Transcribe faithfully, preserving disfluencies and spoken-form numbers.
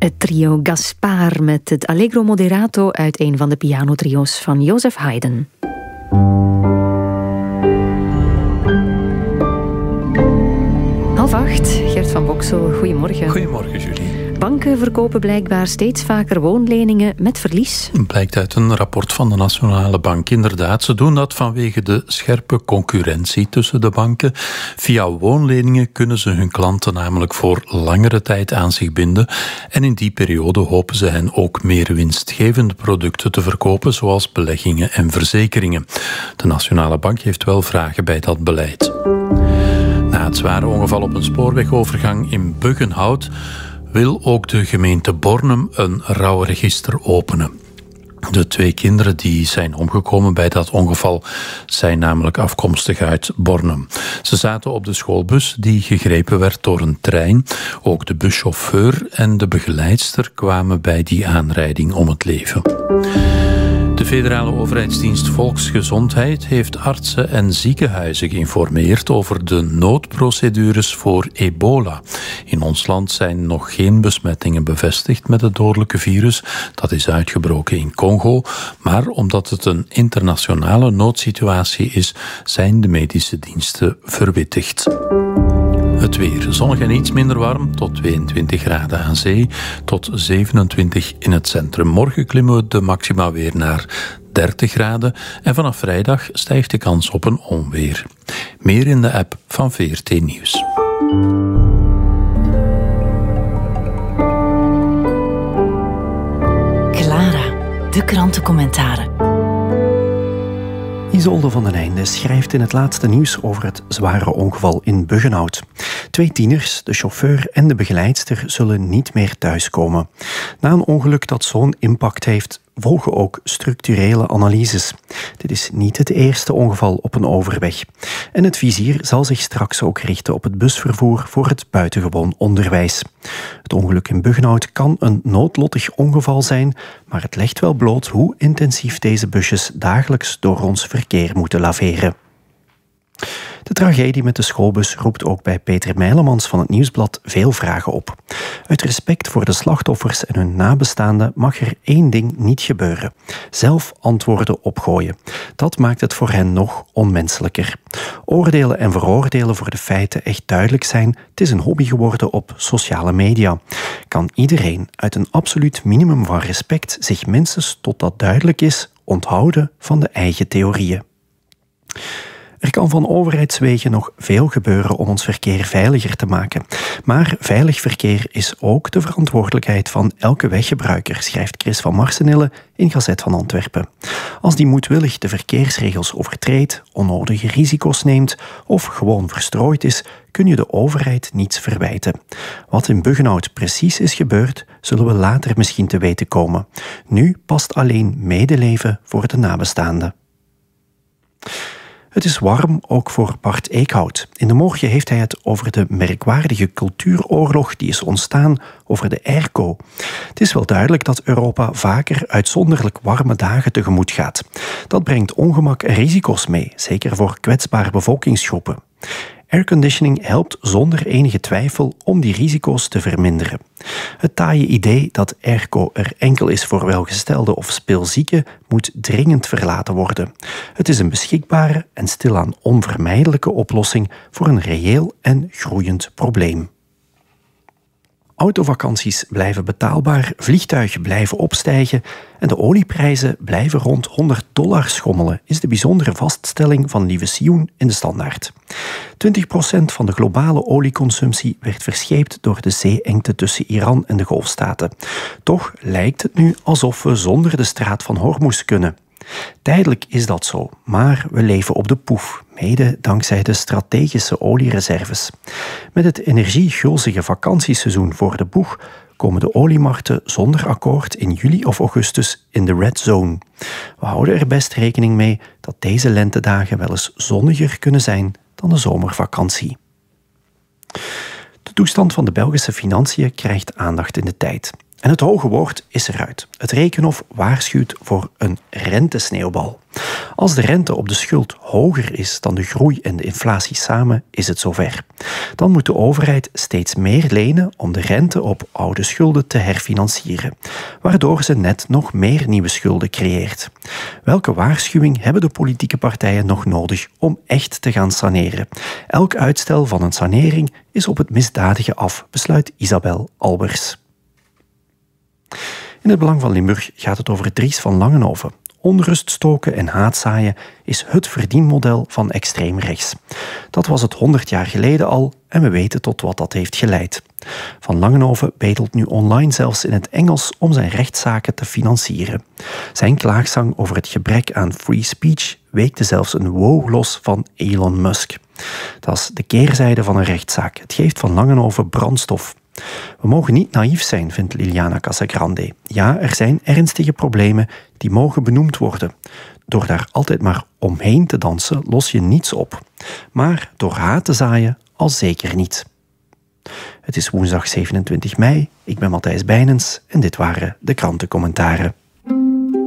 Het trio Gaspar met het Allegro Moderato uit een van de pianotrio's van Joseph Haydn. Half acht, Gert van Boksel, goedemorgen. Goedemorgen, Julie. Banken verkopen blijkbaar steeds vaker woonleningen met verlies. Blijkt uit een rapport van de Nationale Bank. Inderdaad, ze doen dat vanwege de scherpe concurrentie tussen de banken. Via woonleningen kunnen ze hun klanten namelijk voor langere tijd aan zich binden. En in die periode hopen ze hen ook meer winstgevende producten te verkopen, zoals beleggingen en verzekeringen. De Nationale Bank heeft wel vragen bij dat beleid. Na het zware ongeval op een spoorwegovergang in Buggenhout wil ook de gemeente Bornem een rouwregister openen. De twee kinderen die zijn omgekomen bij dat ongeval zijn namelijk afkomstig uit Bornem. Ze zaten op de schoolbus die gegrepen werd door een trein. Ook de buschauffeur en de begeleidster kwamen bij die aanrijding om het leven. De federale overheidsdienst Volksgezondheid heeft artsen en ziekenhuizen geïnformeerd over de noodprocedures voor ebola. In ons land zijn nog geen besmettingen bevestigd met het dodelijke virus. Dat is uitgebroken in Congo. Maar omdat het een internationale noodsituatie is, zijn de medische diensten verwittigd. Het weer. Zonnig en iets minder warm, tot tweeëntwintig graden aan zee, tot zevenentwintig in het centrum. Morgen klimmen we de maxima weer naar dertig graden en vanaf vrijdag stijgt de kans op een onweer. Meer in de app van V R T Nieuws. Clara, de krantencommentaren. Isolde van den Einde schrijft in het laatste nieuws over het zware ongeval in Buggenhout. Twee tieners, de chauffeur en de begeleidster, zullen niet meer thuiskomen. Na een ongeluk dat zo'n impact heeft, volgen ook structurele analyses. Dit is niet het eerste ongeval op een overweg. En het vizier zal zich straks ook richten op het busvervoer voor het buitengewoon onderwijs. Het ongeluk in Buggenhout kan een noodlottig ongeval zijn, maar het legt wel bloot hoe intensief deze busjes dagelijks door ons verkeer moeten laveren. De tragedie met de schoolbus roept ook bij Peter Meilemans van het Nieuwsblad veel vragen op. Uit respect voor de slachtoffers en hun nabestaanden mag er één ding niet gebeuren: zelf antwoorden opgooien. Dat maakt het voor hen nog onmenselijker. Oordelen en veroordelen voor de feiten echt duidelijk zijn, het is een hobby geworden op sociale media. Kan iedereen uit een absoluut minimum van respect zich minstens tot dat duidelijk is onthouden van de eigen theorieën. Er kan van overheidswegen nog veel gebeuren om ons verkeer veiliger te maken. Maar veilig verkeer is ook de verantwoordelijkheid van elke weggebruiker, schrijft Chris van Marsenille in Gazet van Antwerpen. Als die moedwillig de verkeersregels overtreedt, onnodige risico's neemt of gewoon verstrooid is, kun je de overheid niets verwijten. Wat in Buggenhout precies is gebeurd, zullen we later misschien te weten komen. Nu past alleen medeleven voor de nabestaanden. Het is warm, ook voor Bart Eekhout. In de morgen heeft hij het over de merkwaardige cultuuroorlog die is ontstaan over de airco. Het is wel duidelijk dat Europa vaker uitzonderlijk warme dagen tegemoet gaat. Dat brengt ongemak en risico's mee, zeker voor kwetsbare bevolkingsgroepen. Airconditioning helpt zonder enige twijfel om die risico's te verminderen. Het taaie idee dat airco er enkel is voor welgestelden of speelzieken moet dringend verlaten worden. Het is een beschikbare en stilaan onvermijdelijke oplossing voor een reëel en groeiend probleem. Autovakanties blijven betaalbaar, vliegtuigen blijven opstijgen en de olieprijzen blijven rond honderd dollar schommelen, is de bijzondere vaststelling van Lieve Sioen in de Standaard. twintig procent van de globale olieconsumptie werd verscheept door de zeeengte tussen Iran en de Golfstaten. Toch lijkt het nu alsof we zonder de straat van Hormuz kunnen. Tijdelijk is dat zo, maar we leven op de poef, mede dankzij de strategische oliereserves. Met het energiegulzige vakantieseizoen voor de boeg komen de oliemarkten zonder akkoord in juli of augustus in de red zone. We houden er best rekening mee dat deze lentedagen wel eens zonniger kunnen zijn dan de zomervakantie. De toestand van de Belgische financiën krijgt aandacht in de tijd. En het hoge woord is eruit. Het Rekenhof waarschuwt voor een rentesneeuwbal. Als de rente op de schuld hoger is dan de groei en de inflatie samen, is het zover. Dan moet de overheid steeds meer lenen om de rente op oude schulden te herfinancieren, waardoor ze net nog meer nieuwe schulden creëert. Welke waarschuwing hebben de politieke partijen nog nodig om echt te gaan saneren? Elk uitstel van een sanering is op het misdadige af, besluit Isabel Albers. In het Belang van Limburg gaat het over Dries van Langenhoven. Onrust stoken en haatzaaien is het verdienmodel van extreem rechts. Dat was het honderd jaar geleden al en we weten tot wat dat heeft geleid. Van Langenhoven bedelt nu online zelfs in het Engels om zijn rechtszaken te financieren. Zijn klaagzang over het gebrek aan free speech weekte zelfs een wow los van Elon Musk. Dat is de keerzijde van een rechtszaak. Het geeft Van Langenhoven brandstof. We mogen niet naïef zijn, vindt Liliana Casagrande. Ja, er zijn ernstige problemen die mogen benoemd worden. Door daar altijd maar omheen te dansen los je niets op. Maar door haat te zaaien al zeker niet. Het is woensdag zevenentwintig mei, ik ben Matthijs Bijnens en dit waren de krantencommentaren.